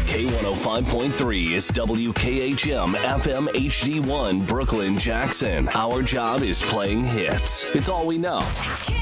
K105.3 is WKHM FM HD1 Brooklyn Jackson. Our job is playing hits. It's all we know.